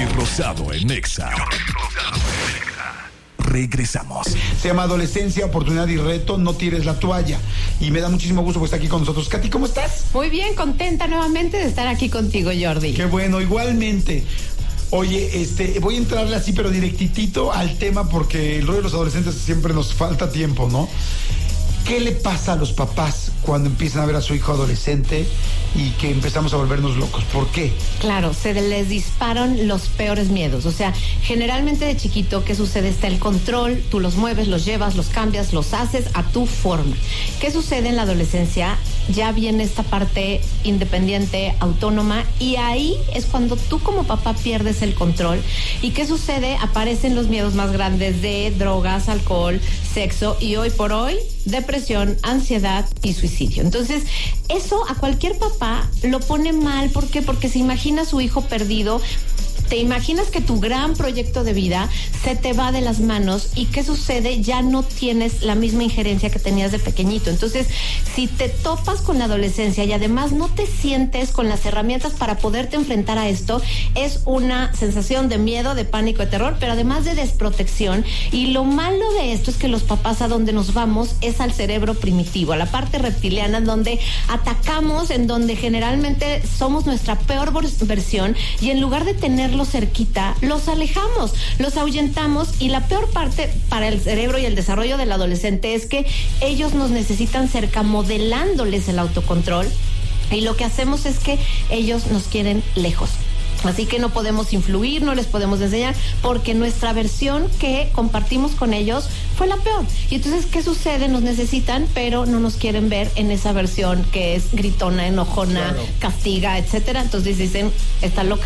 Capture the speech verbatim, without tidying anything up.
Jordi Rosado en Exa. Regresamos. Se llama Adolescencia, Oportunidad y Reto, no tires la toalla. Y me da muchísimo gusto que estar aquí con nosotros. Katy, ¿cómo estás? Muy bien, contenta nuevamente de estar aquí contigo, Jordi. Qué bueno, igualmente. Oye, este, voy a entrarle así, pero directitito al tema, porque el rollo de los adolescentes siempre nos falta tiempo, ¿no? ¿Qué le pasa a los papás cuando empiezan a ver a su hijo adolescente y que empezamos a volvernos locos? ¿Por qué? Claro, se les disparan los peores miedos. O sea, generalmente de chiquito, ¿qué sucede? Está el control, tú los mueves, los llevas, los cambias, los haces a tu forma. ¿Qué sucede en la adolescencia? Ya viene esta parte independiente, autónoma, y ahí es cuando tú como papá pierdes el control. ¿Y qué sucede? Aparecen los miedos más grandes de drogas, alcohol, sexo, y hoy por hoy, depresión, ansiedad y suicidio. Entonces, eso a cualquier papá lo pone mal. ¿Por qué? Porque se imagina a su hijo perdido. Te imaginas que tu gran proyecto de vida se te va de las manos, y ¿qué sucede? Ya no tienes la misma injerencia que tenías de pequeñito. Entonces, si te topas con la adolescencia y además no te sientes con las herramientas para poderte enfrentar a esto, es una sensación de miedo, de pánico, de terror, pero además de desprotección. Y lo malo de esto es que los papás a donde nos vamos es al cerebro primitivo, a la parte reptiliana, en donde atacamos, en donde generalmente somos nuestra peor versión, y en lugar de tenerlos cerquita, los alejamos, los ahuyentamos. Y la peor parte para el cerebro y el desarrollo del adolescente es que ellos nos necesitan cerca, modelándoles el autocontrol, y lo que hacemos es que ellos nos quieren lejos. Así que no podemos influir, no les podemos enseñar, porque nuestra versión que compartimos con ellos fue la peor. Y entonces, ¿qué sucede? Nos necesitan, pero no nos quieren ver en esa versión que es gritona, enojona, claro, castiga, etcétera. Entonces dicen, está loca.